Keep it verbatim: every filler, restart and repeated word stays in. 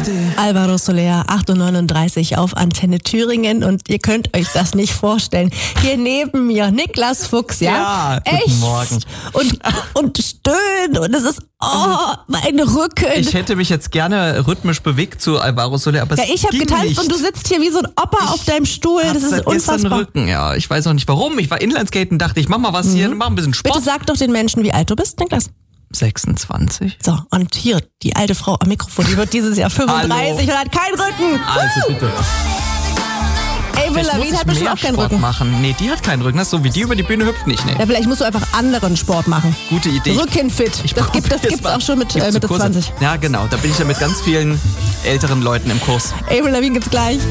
Alvaro Soler, acht Uhr neununddreißig auf Antenne Thüringen und ihr könnt euch das nicht vorstellen. Hier neben mir Niklas Fuchs, ja? Ja, echt. guten Morgen. Und, und stöhnt und es ist, oh, mein Rücken. Ich hätte mich jetzt gerne rhythmisch bewegt zu Alvaro Soler, aber ja, es ich habe ging getanzt nicht. und du sitzt hier wie so ein Opa auf deinem Stuhl. Hab Das ist seit gestern unfassbar. Rücken, ja. Ich weiß auch nicht warum. Ich war Inlineskaten, dachte ich, mach mal was hier, mach ein bisschen Sport. Bitte sag doch den Menschen, wie alt du bist, Niklas. sechsundzwanzig. So, und hier, die alte Frau am Mikrofon, die wird dieses Jahr fünfunddreißig und hat keinen Rücken. Also bitte. Avril Vielleicht muss Lavigne ich hat bestimmt mehr auch keinen Sport Rücken. machen. Nee, die hat keinen Rücken. Das ist so wie die über die Bühne hüpft nicht. Nee. Ja, vielleicht musst du einfach anderen Sport machen. Gute Idee. Rückenfit. Ich Das gibt das probier's gibt's mal. auch schon mit Gibt's äh, so Mitte Kurse? zwanzig. Ja, genau. Da bin ich ja mit ganz vielen älteren Leuten im Kurs. Avril Lavigne gibt's gleich.